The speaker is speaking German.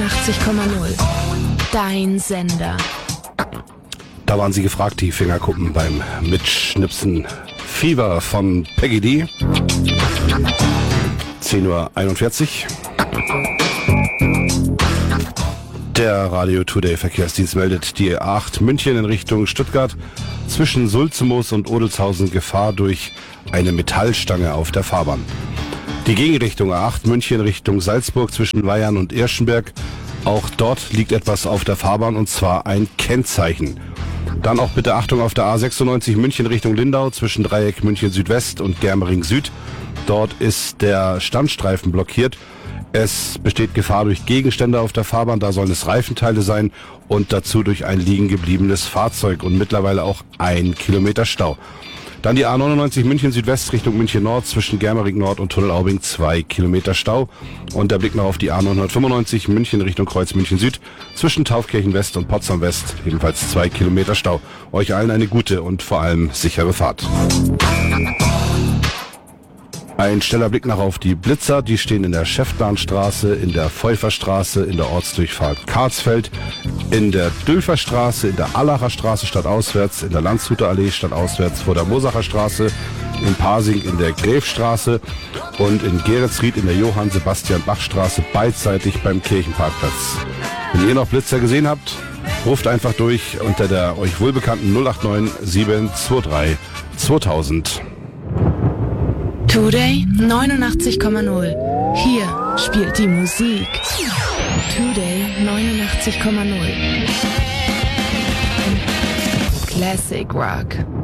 89,0. Dein Sender. Da waren sie gefragt, die Fingerkuppen beim Mitschnipsen. Fever von Peggy D. 10:41 Uhr. Der Radio Today Verkehrsdienst meldet die A8 München in Richtung Stuttgart zwischen Sulzemoos und Odelshausen Gefahr durch eine Metallstange auf der Fahrbahn. Die Gegenrichtung A8 München Richtung Salzburg zwischen Weyern und Irschenberg. Auch dort liegt etwas auf der Fahrbahn und zwar ein Kennzeichen. Dann auch bitte Achtung auf der A96 München Richtung Lindau zwischen Dreieck München Südwest und Germering Süd. Dort ist der Standstreifen blockiert. Es besteht Gefahr durch Gegenstände auf der Fahrbahn, da sollen es Reifenteile sein und dazu durch ein liegen gebliebenes Fahrzeug und mittlerweile auch 1 Kilometer Stau. Dann die A99 München Südwest Richtung München Nord zwischen Germering Nord und Tunnelaubing 2 Kilometer Stau. Und der Blick noch auf die A995 München Richtung Kreuz München Süd zwischen Taufkirchen West und Potsdam West ebenfalls 2 Kilometer Stau. Euch allen eine gute und vor allem sichere Fahrt. Ein schneller Blick noch auf die Blitzer, die stehen in der Schäftlarnstraße, in der Pfeuferstraße, in der Ortsdurchfahrt Karlsfeld, in der Dülferstraße, in der Allacher Straße stadtauswärts, in der Landshuter Allee stadtauswärts vor der Mosacher Straße, in Pasing in der Gräfstraße und in Geretsried in der Johann-Sebastian-Bach-Straße beidseitig beim Kirchenparkplatz. Wenn ihr noch Blitzer gesehen habt, ruft einfach durch unter der euch wohlbekannten 089 723 2000. Today 89,0. Hier spielt die Musik. Today 89,0. Classic Rock.